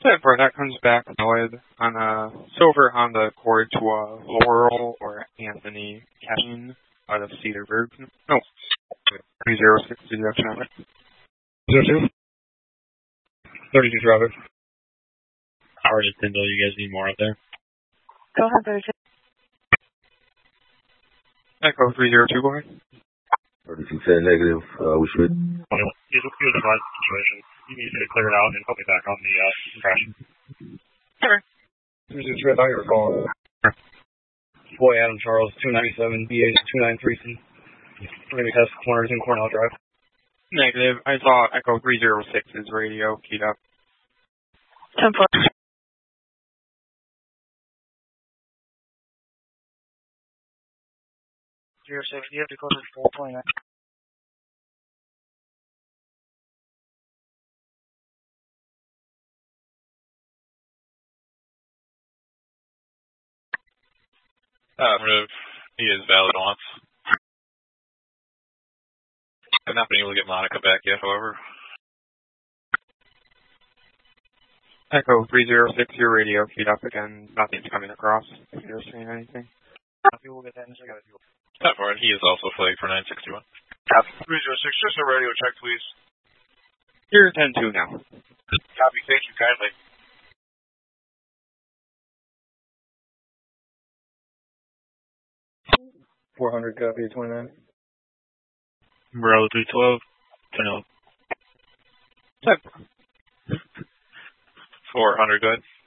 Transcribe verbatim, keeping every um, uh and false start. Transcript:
ten four, that comes back valid on a silver Honda Accord to a Laurel or Anthony Cashin out of Cedarburg. No, three zero six zero traffic. Zero two? thirty-two traffic. Howard and Tyndall, you guys need more out there? Go ahead, thirty-two. Echo three zero two, go ahead. thirty-two ten negative, uh, we should. twenty-one. Here's a situation. You need to clear it out and put me back on the uh, impression. Okay. Here's the trip, I thought you were calling. Boy, Adam Charles, two ninety-seven, B H two nine three C. We're going to test corners in Cornell Drive. Negative. I saw Echo three zero six's radio keyed up. ten four. zero six, you have to go to four twenty-nine. Affirmative. He is valid once. I've not been able to get Monica back yet, however. Echo three zero six, your radio keyed up again. Nothing's coming across. If you're saying anything. We'll get that in a second. That part, he is also flagged for nine sixty-one. three zero six, just a radio check, please. You're ten two now. Copy, thank you kindly. four hundred, copy, twenty-nine. Umbrella three twelve, ten oh. ten. four hundred, go ahead.